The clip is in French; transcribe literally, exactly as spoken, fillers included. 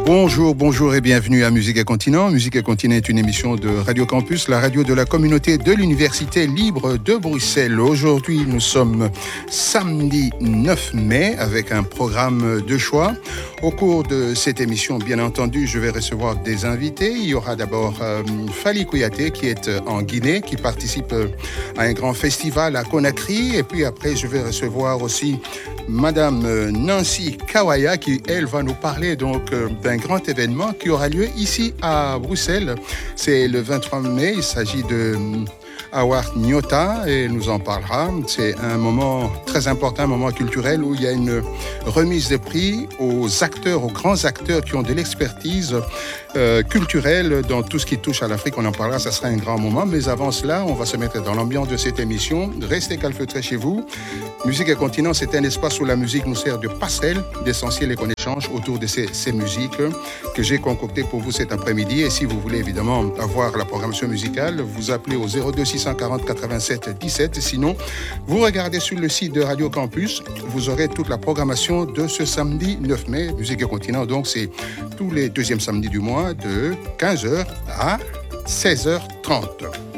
Bonjour, bonjour et bienvenue à Musique et Continent. Musique et Continent est une émission de Radio Campus, la radio de la communauté de l'Université libre de Bruxelles. Aujourd'hui, nous sommes samedi neuf mai avec un programme de choix. Au cours de cette émission, bien entendu, je vais recevoir des invités. Il y aura d'abord euh, Fally Kouyaté qui est en Guinée, qui participe à un grand festival à Conakry. Et puis après, je vais recevoir aussi Madame Nancy Kawaya qui, elle, va nous parler donc d'un grand événement qui aura lieu ici à Bruxelles. C'est le vingt-trois mai, il s'agit de Award Nyota et elle nous en parlera. C'est un moment très important, un moment culturel où il y a une remise de prix aux acteurs, aux grands acteurs qui ont de l'expertise euh, culturelle dans tout ce qui touche à l'Afrique. On en parlera, ça sera un grand moment. Mais avant cela, on va se mettre dans l'ambiance de cette émission. Restez calfeutrés chez vous. Musique et Continent, c'est un espace où la musique nous sert de passerelle, d'essentiel et qu'on échange autour de ces, ces musiques que j'ai concoctées pour vous cet après-midi. Et si vous voulez évidemment avoir la programmation musicale, vous appelez au zéro deux six cent quarante quatre-vingt-sept dix-sept. Sinon, vous regardez sur le site de Radio Campus, vous aurez toute la programmation de ce samedi neuf mai. Musique et Continent, donc c'est tous les deuxièmes samedis du mois de quinze heures à seize heures trente.